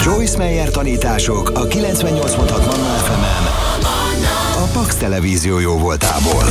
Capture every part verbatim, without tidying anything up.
Joyce Meyer tanítások a kilencvennyolc pont hat Manna ef emen a Pax Televízió jó voltából.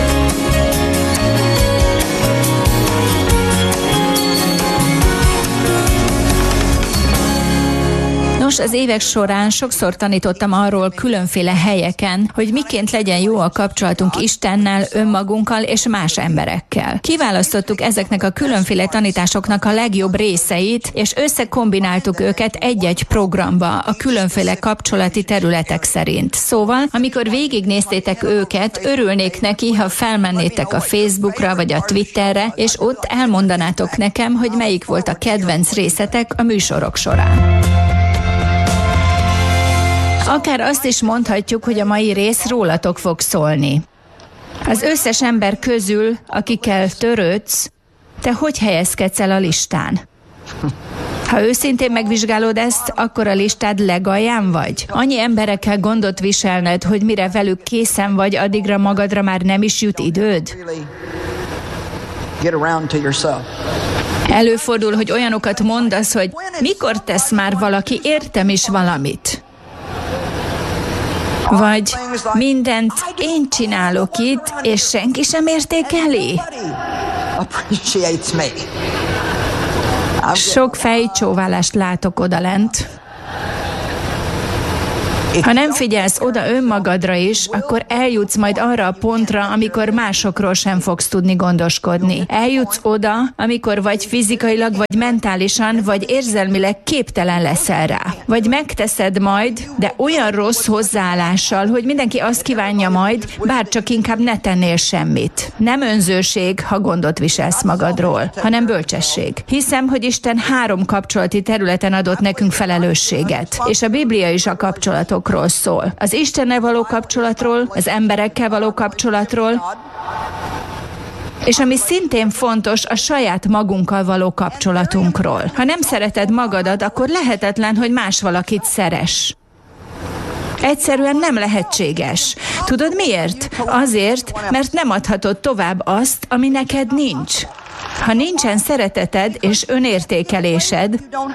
Nos, az évek során sokszor tanítottam arról különféle helyeken, hogy miként legyen jó a kapcsolatunk Istennel, önmagunkkal és más emberekkel. Kiválasztottuk ezeknek a különféle tanításoknak a legjobb részeit, és összekombináltuk őket egy-egy programba a különféle kapcsolati területek szerint. Szóval, amikor végignéztétek őket, örülnék neki, ha felmennétek a Facebookra vagy a Twitterre, és ott elmondanátok nekem, hogy melyik volt a kedvenc részetek a műsorok során. Akár azt is mondhatjuk, hogy a mai rész rólatok fog szólni. Az összes ember közül, akikkel törődsz, te hogy helyezkedsz el a listán? Ha őszintén megvizsgálod ezt, akkor a listád legalján vagy? Annyi emberekkel gondot viselned, hogy mire velük készen vagy, addigra magadra már nem is jut időd? Előfordul, hogy olyanokat mondasz, hogy mikor tesz már valaki értem is valamit? Vagy mindent én csinálok itt, és senki sem értékeli? Sok fejcsóválást látok odalent. Ha nem figyelsz oda önmagadra is, akkor eljutsz majd arra a pontra, amikor másokról sem fogsz tudni gondoskodni. Eljutsz oda, amikor vagy fizikailag, vagy mentálisan, vagy érzelmileg képtelen leszel rá. Vagy megteszed majd, de olyan rossz hozzáállással, hogy mindenki azt kívánja majd, bárcsak inkább ne tennél semmit. Nem önzőség, ha gondot viselsz magadról, hanem bölcsesség. Hiszem, hogy Isten három kapcsolati területen adott nekünk felelősséget, és a Biblia is a kapcsolatok szól. Az Istennel való kapcsolatról, az emberekkel való kapcsolatról, és ami szintén fontos, a saját magunkkal való kapcsolatunkról. Ha nem szereted magadat, akkor lehetetlen, hogy más valakit szeress. Egyszerűen nem lehetséges. Tudod miért? Azért, mert nem adhatod tovább azt, ami neked nincs. Ha nincsen szereteted és önértékelésed,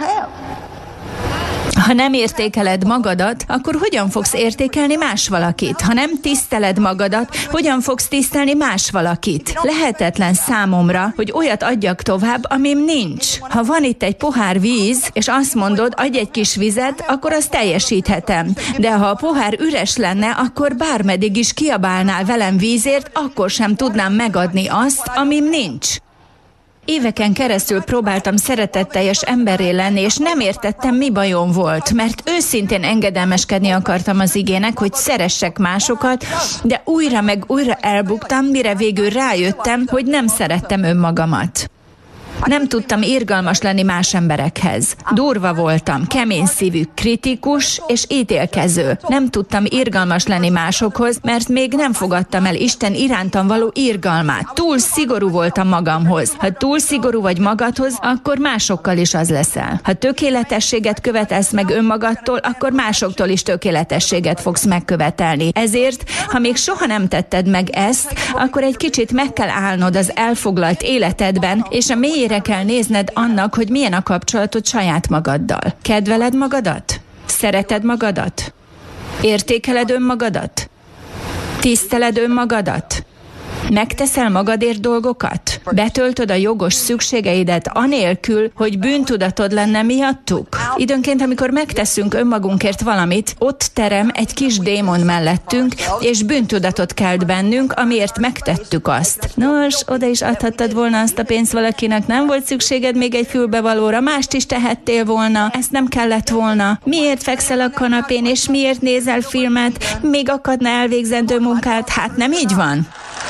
ha nem értékeled magadat, akkor hogyan fogsz értékelni más valakit? Ha nem tiszteled magadat, hogyan fogsz tisztelni más valakit? Lehetetlen számomra, hogy olyat adjak tovább, amim nincs. Ha van itt egy pohár víz, és azt mondod, adj egy kis vizet, akkor azt teljesíthetem. De ha a pohár üres lenne, akkor bármeddig is kiabálnál velem vízért, akkor sem tudnám megadni azt, amim nincs. Éveken keresztül próbáltam szeretetteljes emberré lenni, és nem értettem, mi bajom volt, mert őszintén engedelmeskedni akartam az igének, hogy szeressek másokat, de újra meg újra elbuktam, mire végül rájöttem, hogy nem szerettem önmagamat. Nem tudtam irgalmas lenni más emberekhez. Durva voltam, kemény szívű, kritikus és ítélkező. Nem tudtam irgalmas lenni másokhoz, mert még nem fogadtam el Isten irántam való irgalmát. Túl szigorú voltam magamhoz. Ha túl szigorú vagy magadhoz, akkor másokkal is az leszel. Ha tökéletességet követelsz meg önmagadtól, akkor másoktól is tökéletességet fogsz megkövetelni. Ezért, ha még soha nem tetted meg ezt, akkor egy kicsit meg kell állnod az elfoglalt életedben, és a mélyére kell nézned annak, hogy milyen a kapcsolatod saját magaddal. Kedveled magadat? Szereted magadat? Értékeled önmagadat? Tiszteled önmagadat? Megteszel magadért dolgokat? Betöltöd a jogos szükségeidet anélkül, hogy bűntudatod lenne miattuk? Időnként, amikor megteszünk önmagunkért valamit, ott terem egy kis démon mellettünk, és bűntudatot kelt bennünk, amiért megtettük azt. Nos, oda is adhattad volna azt a pénzt valakinek, nem volt szükséged még egy fülbevalóra, mást is tehettél volna, ezt nem kellett volna. Miért fekszel a kanapén, és miért nézel filmet, még akadna elvégzendő munkát? Hát nem így van?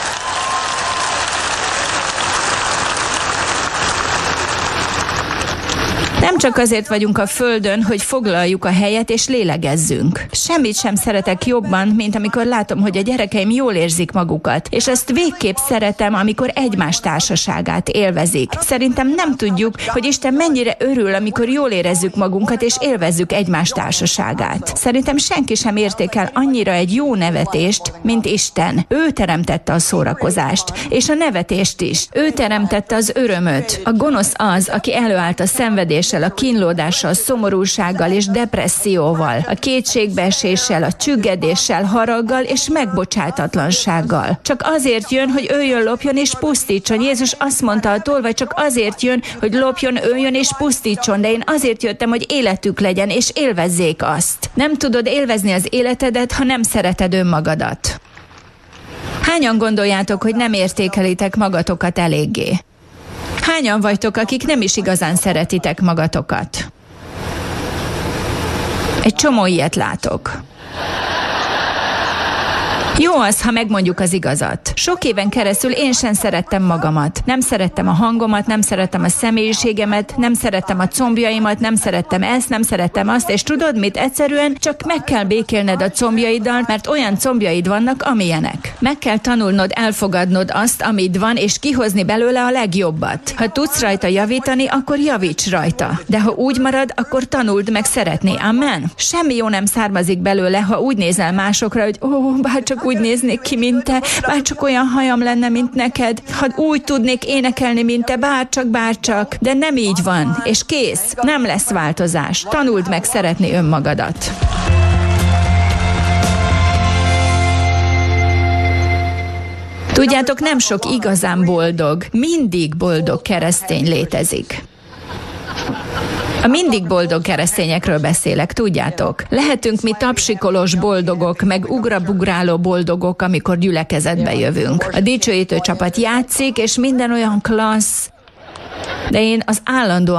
Nem csak azért vagyunk a Földön, hogy foglaljuk a helyet és lélegezzünk. Semmit sem szeretek jobban, mint amikor látom, hogy a gyerekeim jól érzik magukat, és ezt végképp szeretem, amikor egymás társaságát élvezik. Szerintem nem tudjuk, hogy Isten mennyire örül, amikor jól érezzük magunkat és élvezzük egymás társaságát. Szerintem senki sem értékel annyira egy jó nevetést, mint Isten. Ő teremtette a szórakozást, és a nevetést is. Ő teremtette az örömöt. A gonosz az, aki előállt a szenvedés szenvedéssel, a kínlódással, szomorúsággal és depresszióval, a kétségbeeséssel, a csüggedéssel, haraggal és megbocsátatlansággal. Csak azért jön, hogy öljön, lopjon és pusztítson. Jézus azt mondta a tolvaj, csak azért jön, hogy lopjon, öljön és pusztítson, de én azért jöttem, hogy életük legyen, és élvezzék azt. Nem tudod élvezni az életedet, ha nem szereted önmagadat. Hányan gondoljátok, hogy nem értékelitek magatokat eléggé? Hányan vagytok, akik nem is igazán szeretitek magatokat? Egy csomó ilyet látok. Jó az, ha megmondjuk az igazat. Sok éven keresztül én sem szerettem magamat. Nem szerettem a hangomat, nem szerettem a személyiségemet, nem szerettem a combjaimat, nem szerettem ezt, nem szerettem azt, és tudod mit? Egyszerűen csak meg kell békélned a combjaiddal, mert olyan combjaid vannak, amilyenek. Meg kell tanulnod, elfogadnod azt, amit van, és kihozni belőle a legjobbat. Ha tudsz rajta javítani, akkor javíts rajta. De ha úgy marad, akkor tanuld meg szeretni. Amen? Semmi jó nem származik belőle, ha úgy nézel másokra, hogy ó, bárcsak úgy néznék ki, mint te, bárcsak olyan hajam lenne, mint neked, ha úgy tudnék énekelni, mint te, bárcsak, bárcsak, de nem így van, és kész, nem lesz változás. Tanuld meg szeretni önmagadat. Tudjátok, nem sok igazán boldog, mindig boldog keresztény létezik. A mindig boldog keresztényekről beszélek, tudjátok? Lehetünk mi tapsikolós boldogok, meg ugrabugráló boldogok, amikor gyülekezetbe jövünk. A dicsőítő csapat játszik, és minden olyan klassz, de én az állandóan